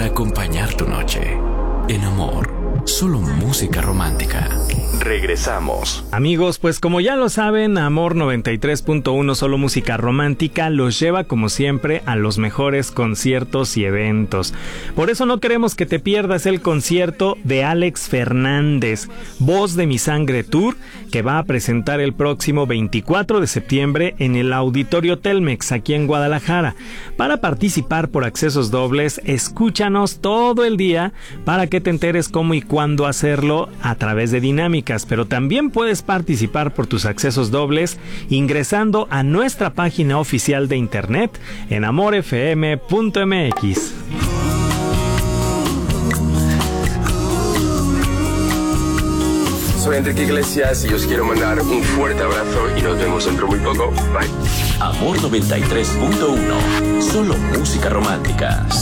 para acompañar tu noche. En Amor, solo música romántica. Regresamos. Amigos, pues como ya lo saben, Amor 93.1 solo música romántica los lleva como siempre a los mejores conciertos y eventos. Por eso no queremos que te pierdas el concierto de Alex Fernández, Voz de mi Sangre Tour, que va a presentar el próximo 24 de septiembre en el Auditorio Telmex aquí en Guadalajara. Para participar por accesos dobles, escúchanos todo el día para que te enteres cómo y cuándo hacerlo a través de dinámicas, pero también puedes participar por tus accesos dobles ingresando a nuestra página oficial de internet en amorfm.mx. Soy Enrique Iglesias y os quiero mandar un fuerte abrazo y nos vemos dentro muy poco. Bye. Amor 93.1, solo música romántica.